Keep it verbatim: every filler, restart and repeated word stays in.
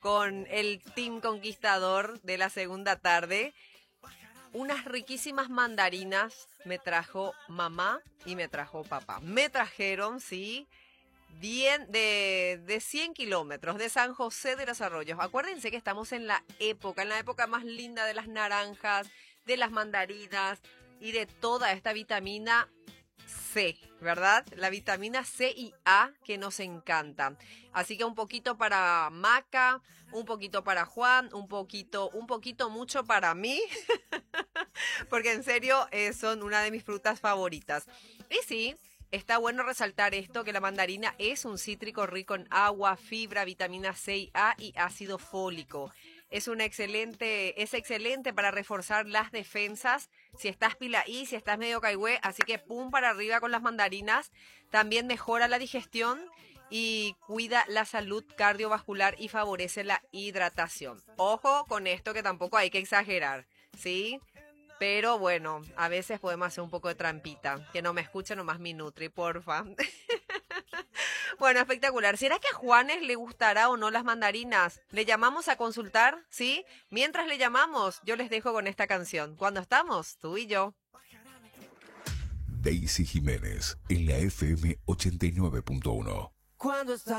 con el Team Conquistador de la segunda tarde. Unas riquísimas mandarinas me trajo mamá y me trajo papá. Me trajeron, sí, bien de, de cien kilómetros de San José de los Arroyos. Acuérdense que estamos en la época, en la época más linda de las naranjas, de las mandarinas y de toda esta vitamina C, ¿verdad? La vitamina C y A que nos encanta. Así que un poquito para Maca, un poquito para Juan, un poquito, un poquito mucho para mí, porque en serio eh, son una de mis frutas favoritas. Y sí, está bueno resaltar esto, que la mandarina es un cítrico rico en agua, fibra, vitamina C y A y ácido fólico. Es una excelente, es excelente para reforzar las defensas. Si estás pila y si estás medio caigüe, así que pum para arriba con las mandarinas. También mejora la digestión y cuida la salud cardiovascular y favorece la hidratación. Ojo con esto, que tampoco hay que exagerar, ¿sí? Pero bueno, a veces podemos hacer un poco de trampita. Que no me escuche nomás mi Nutri, porfa. Bueno, espectacular. ¿Será que a Juanes le gustará o no las mandarinas? ¿Le llamamos a consultar? ¿Sí? Mientras le llamamos, yo les dejo con esta canción. ¿Cuándo estamos? Tú y yo. Daisy Jiménez en la F M ochenta y nueve punto uno. Cuando está